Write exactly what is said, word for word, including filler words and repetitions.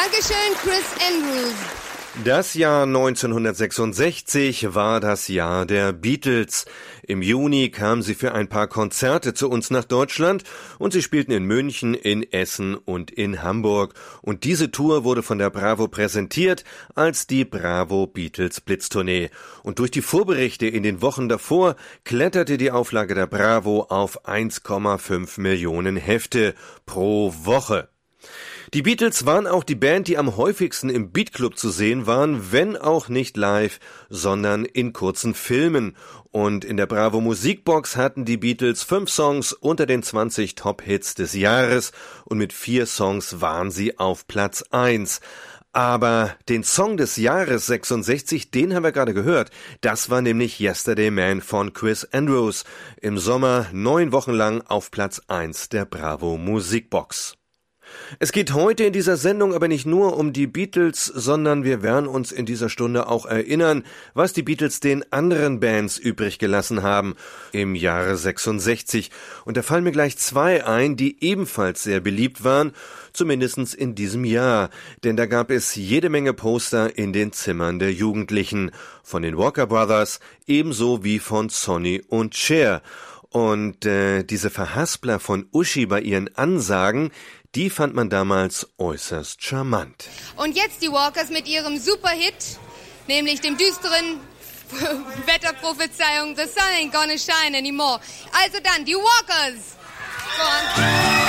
Dankeschön, Chris Andrews. Das Jahr neunzehnhundertsechsundsechzig war das Jahr der Beatles. Im Juni kamen sie für ein paar Konzerte zu uns nach Deutschland und sie spielten in München, in Essen und in Hamburg. Und diese Tour wurde von der Bravo präsentiert als die Bravo Beatles Blitztournee. Und durch die Vorberichte in den Wochen davor kletterte die Auflage der Bravo auf eins Komma fünf Millionen Hefte pro Woche. Die Beatles waren auch die Band, die am häufigsten im Beatclub zu sehen waren, wenn auch nicht live, sondern in kurzen Filmen. Und in der Bravo Musikbox hatten die Beatles fünf Songs unter den zwanzig Top-Hits des Jahres und mit vier Songs waren sie auf Platz eins. Aber den Song des Jahres sechsundsechzig, den haben wir gerade gehört. Das war nämlich Yesterday Man von Chris Andrews. Im Sommer neun Wochen lang auf Platz eins der Bravo Musikbox. Es geht heute in dieser Sendung aber nicht nur um die Beatles, sondern wir werden uns in dieser Stunde auch erinnern, was die Beatles den anderen Bands übrig gelassen haben im Jahre sechsundsechzig. Und da fallen mir gleich zwei ein, die ebenfalls sehr beliebt waren, zumindest in diesem Jahr. Denn da gab es jede Menge Poster in den Zimmern der Jugendlichen, von den Walker Brothers ebenso wie von Sonny und Cher. Und äh, diese Verhaspler von Uschi bei ihren Ansagen, die fand man damals äußerst charmant. Und jetzt die Walkers mit ihrem Superhit, nämlich dem düsteren Wetterprophezeiung The Sun Ain't Gonna Shine Anymore. Also dann, die Walkers. Go on.